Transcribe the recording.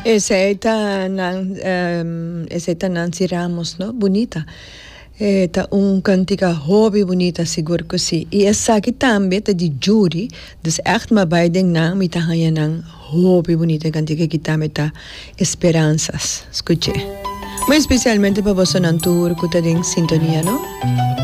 Essa é Nancy Ramos, no? Bonita. Tá cantica hobby bonita, seguro que sim. E essa aqui também tá de júri, dus echt maar bij den naam, met een hobby bonita, cantica que também tá esperanças. Escute. Mas especialmente para você na tour, que tá em sintonia, não?